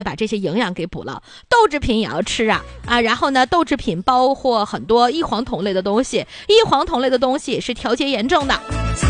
把这些营养给补了。豆制品也要吃啊，然后呢，豆制品包括很多异黄酮类的东西，异黄酮类的东西是调节炎症的。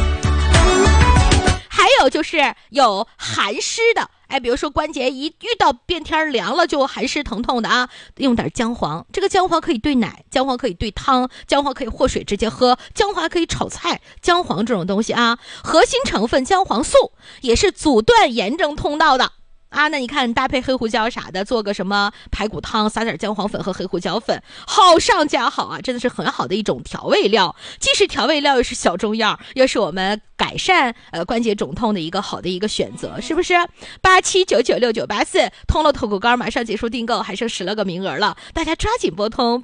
还有就是有寒湿的，比如说关节一遇到变天凉了就寒湿疼痛的啊，用点姜黄。这个姜黄可以兑奶，姜黄可以兑汤，姜黄可以和水直接喝，姜黄可以炒菜。姜黄这种东西啊，核心成分姜黄素也是阻断炎症通道的。那你看搭配黑胡椒啥的，做个什么排骨汤，撒点姜黄粉和黑胡椒粉，好上加好啊，真的是很好的一种调味料，既是调味料又是小中药，又是我们改善关节肿痛的一个好的一个选择，是不是？87996984通了头骨膏马上结束订购，还剩12个名额了，大家抓紧拨通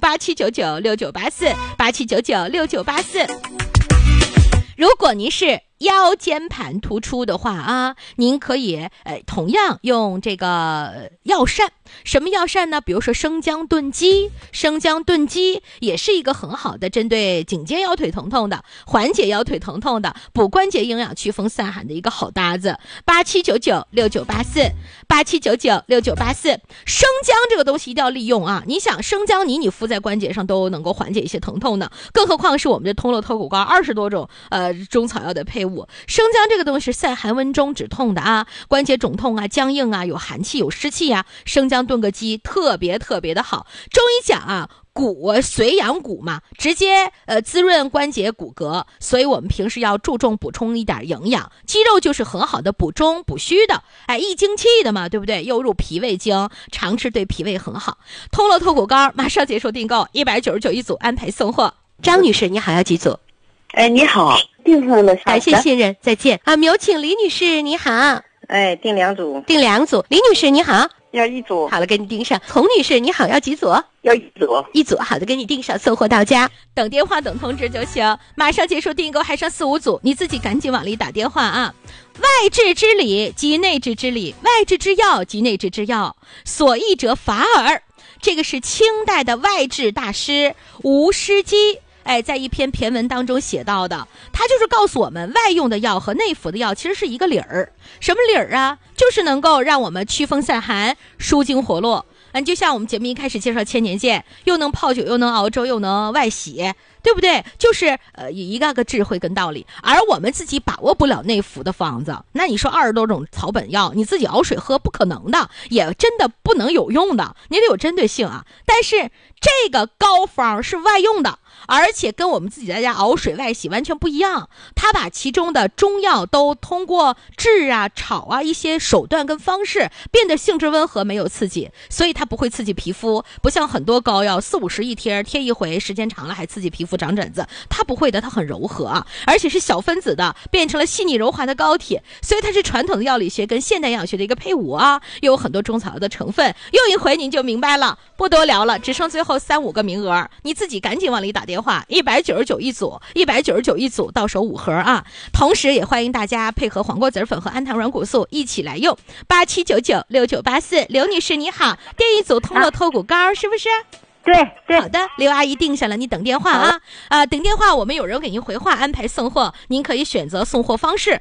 8799698487996984。如果您是腰间盘突出的话您可以同样用这个药膳。什么药膳呢？比如说生姜炖鸡，生姜炖鸡也是一个很好的针对颈肩腰腿疼痛的，缓解腰腿疼痛的，补关节营养祛风散寒的一个好搭子。87996984生姜这个东西一定要利用啊！你想生姜泥你敷在关节上都能够缓解一些疼痛呢，更何况是我们的通络脱骨膏20多种中草药的配物。生姜这个东西是散寒温中止痛的关节肿痛僵硬有寒气有湿气生姜炖个鸡特别特别的好。中医讲骨髓养骨嘛，直接滋润关节骨骼，所以我们平时要注重补充一点营养。鸡肉就是很好的补中补虚的，益精气的嘛，对不对？又入脾胃经，常吃对脾胃很好。通络脱骨膏马上结束订购，199一组，安排送货。张女士，你好，要几组？ 你好，订上了， 感谢信任，再见。有请李女士，你好。 订2组， 订2组。李女士，你好。 要1组。 好了，给你订上。丛女士，你好，要几组？ 要1组。 1组，好的，给你订上，送货到家。等电话等通知就行。马上结束订购，还剩4、5组，你自己赶紧往里打电话外治之理即内治之理，外治之药即内治之药，所益者法耳。这个是清代的外治大师吴师基在一篇骈文当中写到的，他就是告诉我们外用的药和内服的药其实是一个理儿。什么理儿就是能够让我们祛风散寒、舒筋活络。就像我们节目一开始介绍千年剑，又能泡酒，又能熬粥，又能外洗，对不对？就是一个智慧跟道理。而我们自己把握不了内服的方子，那你说20多种草本药，你自己熬水喝不可能的，也真的不能有用的，你得有针对性但是这个膏方是外用的，而且跟我们自己在家熬水外洗完全不一样。他把其中的中药都通过制炒一些手段跟方式变得性质温和，没有刺激，所以它不会刺激皮肤，不像很多膏药40、50一贴一回，时间长了还刺激皮肤长疹子。它不会的，它很柔和而且是小分子的，变成了细腻柔滑的膏体，所以它是传统的药理学跟现代营养学的一个配伍又有很多中草药的成分。用一回您就明白了，不多聊了，只剩最后3、5个名额，你自己赶紧往里打电话，199一组，199一组，到手5盒同时也欢迎大家配合黄瓜籽粉和氨糖软骨素一起来用。87996984，刘女士你好，订1组通络脱骨膏是不是？ 对， 好的，刘阿姨定下了，你等电话等电话，我们有人给您回话安排送货，您可以选择送货方式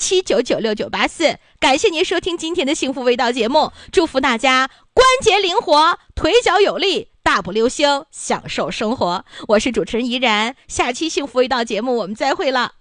87996984。感谢您收听今天的幸福味道节目，祝福大家关节灵活，腿脚有力，大步流星，享受生活。我是主持人怡然，下期幸福味道节目我们再会了。